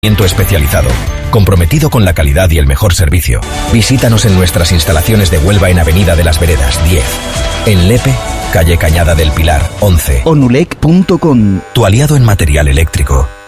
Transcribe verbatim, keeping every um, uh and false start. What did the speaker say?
especializado, comprometido con la calidad y el mejor servicio. Visítanos en nuestras instalaciones de Huelva en Avenida de las Veredas diez. En Lepe, calle Cañada del Pilar once. Onulec punto com. Tu aliado en material eléctrico.